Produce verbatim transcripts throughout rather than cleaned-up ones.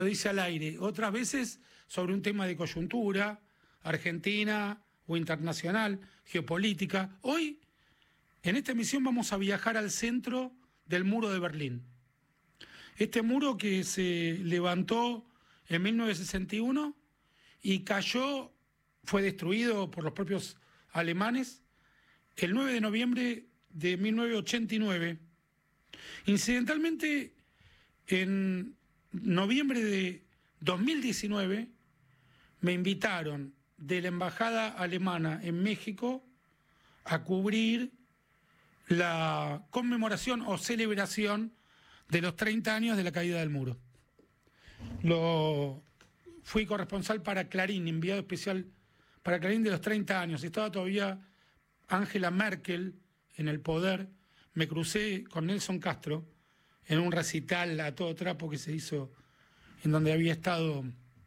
lo dice al aire, otras veces sobre un tema de coyuntura, argentina o internacional, geopolítica. Hoy, en esta emisión, vamos a viajar al centro del muro de Berlín. Este muro que se levantó en mil novecientos sesenta y uno y cayó, fue destruido por los propios alemanes el nueve de noviembre de mil novecientos ochenta y nueve. Incidentalmente, en noviembre de dos mil diecinueve me invitaron de la embajada alemana en México a cubrir la conmemoración o celebración de los treinta años de la caída del muro. Lo fui corresponsal para Clarín, enviado especial para Clarín de los treinta años. Estaba todavía Angela Merkel en el poder. Me crucé con Nelson Castro en un recital a todo trapo que se hizo en donde había estado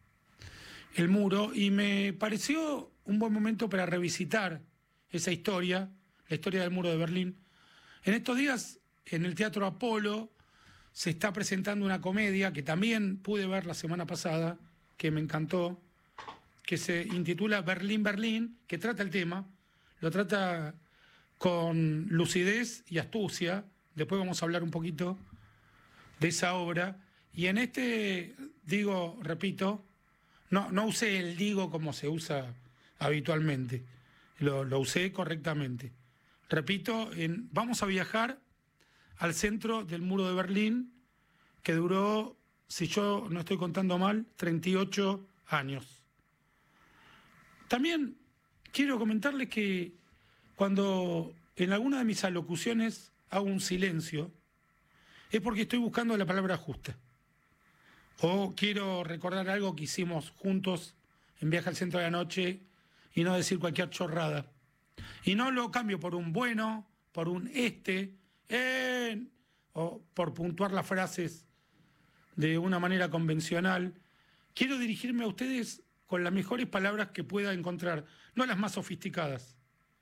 el muro, y me pareció un buen momento para revisitar esa historia, la historia del muro de Berlín. En estos días, en el Teatro Apolo, se está presentando una comedia que también pude ver la semana pasada, que me encantó, que se intitula Berlín, Berlín, que trata el tema, lo trata con lucidez y astucia. Después vamos a hablar un poquito de esa obra. Y en este, digo, repito, no, no usé el digo como se usa habitualmente, lo, lo usé correctamente. Repito, en, vamos a viajar al centro del muro de Berlín, que duró, si yo no estoy contando mal, treinta y ocho años. También quiero comentarles que cuando en alguna de mis alocuciones hago un silencio, es porque estoy buscando la palabra justa. O quiero recordar algo que hicimos juntos en Viaje al Centro de la Noche y no decir cualquier chorrada. Y no lo cambio por un bueno, por un este, en, o por puntuar las frases de una manera convencional. Quiero dirigirme a ustedes con las mejores palabras que pueda encontrar, no las más sofisticadas,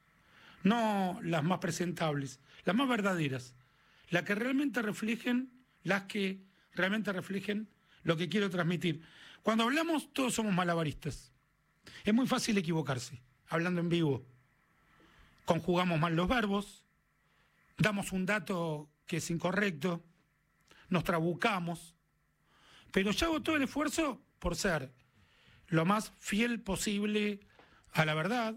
no las más presentables, las más verdaderas, las que realmente reflejen, las que realmente reflejen lo que quiero transmitir. Cuando hablamos, todos somos malabaristas. Es muy fácil equivocarse, hablando en vivo. Conjugamos mal los verbos, damos un dato que es incorrecto, nos trabucamos, pero yo hago todo el esfuerzo por ser lo más fiel posible a la verdad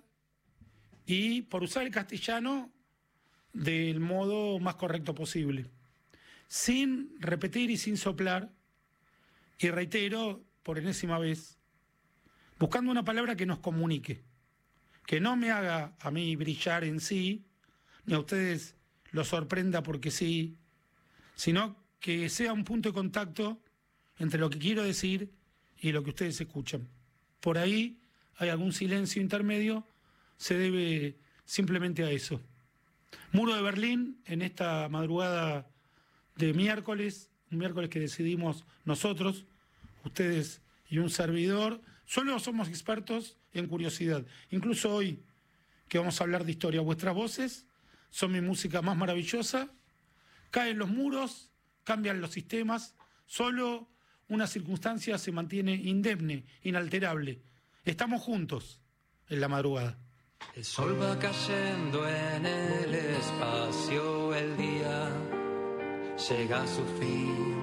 y por usar el castellano del modo más correcto posible, sin repetir y sin soplar. Y reitero por enésima vez, buscando una palabra que nos comunique, que no me haga a mí brillar en sí, ni a ustedes los sorprenda porque sí, sino que sea un punto de contacto entre lo que quiero decir y lo que ustedes escuchan. Por ahí hay algún silencio intermedio, se debe simplemente a eso. Muro de Berlín, en esta madrugada de miércoles, un miércoles que decidimos nosotros, ustedes y un servidor, solo somos expertos en curiosidad. Incluso hoy, que vamos a hablar de historia, vuestras voces son mi música más maravillosa. Caen los muros, cambian los sistemas, solo una circunstancia se mantiene indemne, inalterable. Estamos juntos en la madrugada. El sol va cayendo en el espacio, el día llega a su fin.